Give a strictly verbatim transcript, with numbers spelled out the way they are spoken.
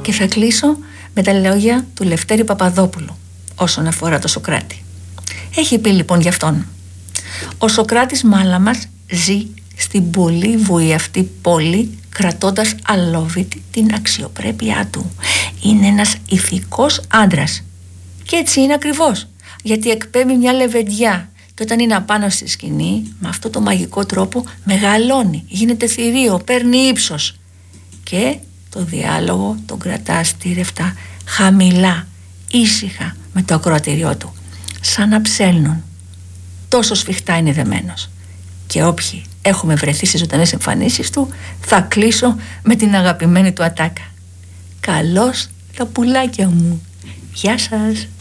Και θα κλείσω με τα λόγια του Λευτέρη Παπαδόπουλου όσον αφορά το Σωκράτη. Έχει πει λοιπόν γι' αυτόν: ο Σωκράτης Μάλαμας ζει στην πολύ βουή πόλη, κρατώντας αλόβητη την αξιοπρέπειά του. Είναι ένας ηθικός άντρας. Και έτσι είναι ακριβώς, γιατί εκπέμπει μια λεβεντιά, και όταν είναι απάνω στη σκηνή, με αυτό το μαγικό τρόπο μεγαλώνει, γίνεται θηρίο, παίρνει ύψος. Και το διάλογο τον κρατά στήρευτα, χαμηλά, ήσυχα με το ακροατήριό του, σαν να ψέλνουν. Τόσο σφιχτά είναι δεμένος. Και όποιοι έχουμε βρεθεί στις ζωντανές εμφανίσεις του, θα κλείσω με την αγαπημένη του ατάκα: καλώς τα πουλάκια μου. Γεια σας.